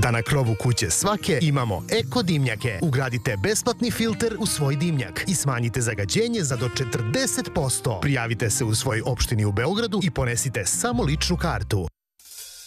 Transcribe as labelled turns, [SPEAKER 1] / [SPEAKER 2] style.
[SPEAKER 1] Da na krovu kuće svake imamo eko dimnjake. Ugradite besplatni filter u svoj dimnjak i smanjite zagađenje za do 40%. Prijavite se u svojoj opštini u Beogradu i ponesite samo ličnu kartu.